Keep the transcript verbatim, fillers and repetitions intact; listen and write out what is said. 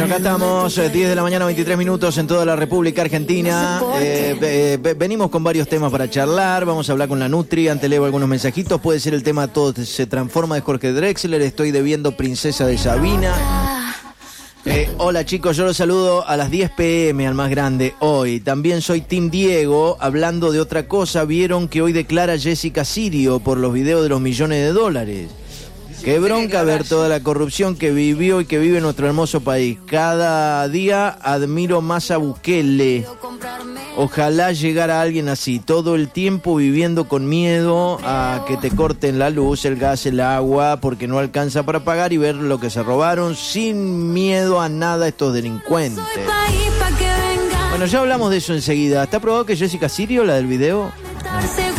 acá estamos, diez de la mañana, veintitrés minutos en toda la República Argentina. Eh, eh, venimos con varios temas para charlar. Vamos a hablar con la Nutri. Antes leo algunos mensajitos. Puede ser el tema Todo se transforma de Jorge Drexler. Estoy debiendo Princesa de Sabina. Eh, hola chicos, yo los saludo a las diez pm al más grande hoy. También soy Team Diego. Hablando de otra cosa, vieron que hoy declara Jessica Sirio por los videos de los millones de dólares. Qué bronca ver toda la corrupción que vivió y que vive nuestro hermoso país. Cada día admiro más a Bukele. Ojalá llegara alguien así, todo el tiempo viviendo con miedo a que te corten la luz, el gas, el agua, porque no alcanza para pagar y ver lo que se robaron sin miedo a nada estos delincuentes. Bueno, ya hablamos de eso enseguida. ¿Está probado que Jessica Sirio, la del video?